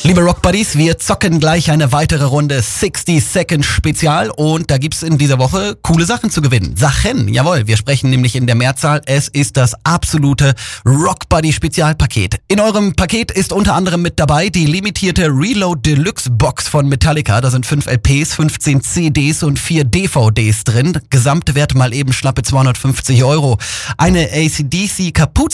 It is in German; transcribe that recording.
Liebe Rock Buddies, wir zocken gleich eine weitere Runde 60 Second Spezial und da gibt's in dieser Woche coole Sachen zu gewinnen. Sachen, jawohl, wir sprechen nämlich in der Mehrzahl. Es ist das absolute Rock Buddy Spezialpaket. In eurem Paket ist unter anderem mit dabei die limitierte Reload Deluxe Box von Metallica. Da sind 5 LPs, 15 CDs und 4 DVDs drin. Gesamtwert mal eben schlappe 250 €. Eine AC/DC Kapuze